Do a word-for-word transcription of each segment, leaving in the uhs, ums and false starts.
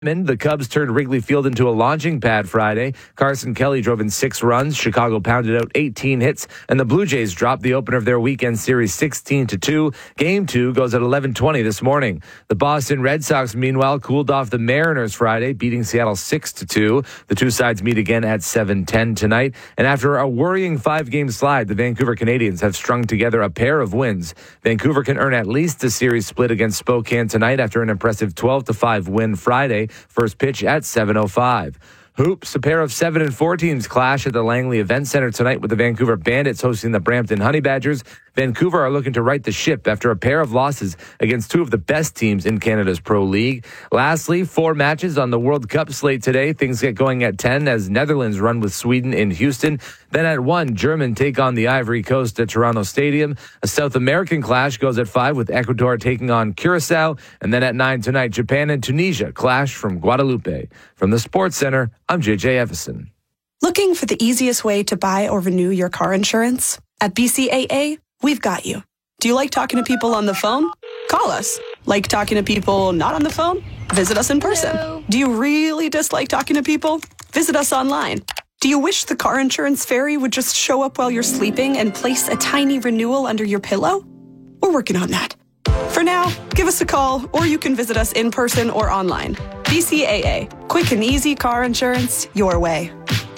The Cubs turned Wrigley Field into a launching pad Friday. Carson Kelly drove in six runs. Chicago pounded out eighteen hits, and the Blue Jays dropped the opener of their weekend series sixteen to two. Game two goes at eleven twenty this morning. The Boston Red Sox, meanwhile, cooled off the Mariners Friday, beating Seattle six to two. The two sides meet again at seven ten tonight. And after a worrying five-game slide, the Vancouver Canadians have strung together a pair of wins. Vancouver can earn at least a series split against Spokane tonight after an impressive twelve to five win Friday. First pitch at seven oh five. Hoops, a pair of seven and four teams clash at the Langley Event Center tonight with the Vancouver Bandits hosting the Brampton Honey Badgers. Vancouver are looking to right the ship after a pair of losses against two of the best teams in Canada's Pro League. Lastly, four matches on the World Cup slate today. Things get going at ten as Netherlands run with Sweden in Houston. Then at one, German take on the Ivory Coast at Toronto Stadium. A South American clash goes at five with Ecuador taking on Curacao. And then at nine tonight, Japan and Tunisia clash from Guadalupe. From the Sports Center, I'm J J Evison. Looking for the easiest way to buy or renew your car insurance? At B C A A, we've got you. Do you like talking to people on the phone? Call us. Like talking to people not on the phone? Visit us in person. Hello. Do you really dislike talking to people? Visit us online. Do you wish the car insurance fairy would just show up while you're sleeping and place a tiny renewal under your pillow? We're working on that. For now, give us a call, or you can visit us in person or online. B C A A. Quick and easy car insurance your way.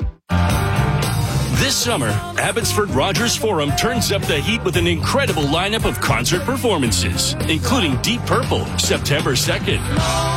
This summer, Abbotsford Rogers Forum turns up the heat with an incredible lineup of concert performances, including Deep Purple, September second.